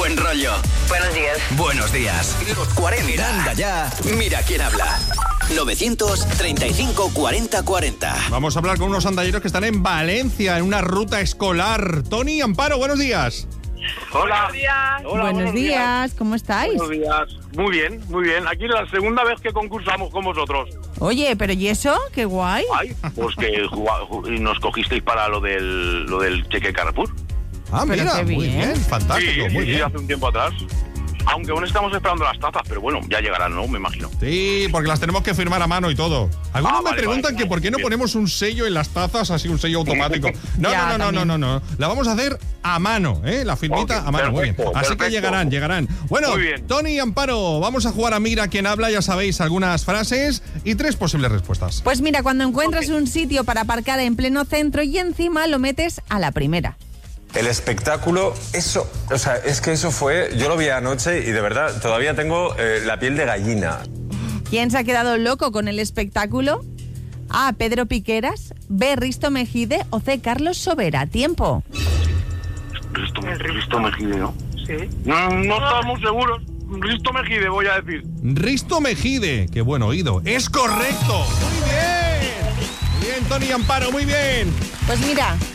buen rollo. Buenos días. Buenos días. Los 40. Anda ya. Mira quién habla. 935 40 40. Vamos a hablar con unos andalleros que están en Valencia, en una ruta escolar. Tony, Amparo, buenos días. Hola. Buenos días. Hola, Buenos días, ¿cómo estáis? Buenos días. Muy bien, muy bien. Aquí es la segunda vez que concursamos con vosotros. Oye, pero ¿y eso? ¡Qué guay! Ay, pues que nos cogisteis para lo del cheque Carrefour. Ah, Pero mira, qué muy bien. bien, fantástico, muy bien. hace un tiempo atrás. Aunque aún estamos esperando las tazas, pero bueno, ya llegarán, ¿no? Me imagino. Sí, porque las tenemos que firmar a mano y todo. Algunos me vale, preguntan vale. que por qué no Bien. ponemos un sello en las tazas, así un sello automático. No, Ya, no. La vamos a hacer a mano, ¿eh? La firmita Ok, a mano, muy bien. perfecto, Así que perfecto. llegarán. Bueno, Muy bien. Tony y Amparo, vamos a jugar a Mira quién habla, ya sabéis, algunas frases y 3 posibles respuestas. Pues mira, cuando encuentras un sitio para aparcar en pleno centro y encima lo metes a la primera. El espectáculo, eso, o sea, es que eso fue, yo lo vi anoche y de verdad todavía tengo la piel de gallina. ¿Quién se ha quedado loco con el espectáculo? A. Pedro Piqueras, B. Risto Mejide o C. Carlos Sobera. Tiempo. Risto Mejide, ¿no? Sí. No estamos seguros. Risto Mejide, voy a decir. Risto Mejide, qué buen oído. ¡Es correcto! ¡Muy bien! Muy bien, Tony y Amparo, muy bien. Pues mira,